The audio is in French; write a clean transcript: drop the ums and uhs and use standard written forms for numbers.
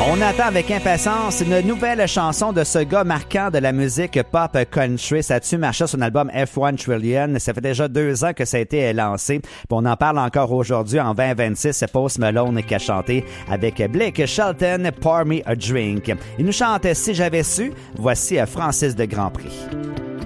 On attend avec impatience une nouvelle chanson de ce gars marquant de la musique pop country. Ça a-tu marché sur son album F1 Trillion? Ça fait déjà 2 ans que ça a été lancé. Puis on en parle encore aujourd'hui en 2026. C'est Post Malone qui a chanté avec Blake Shelton, Pour Me a Drink. Il nous chante Si j'avais su. Voici Francis de Grandpré.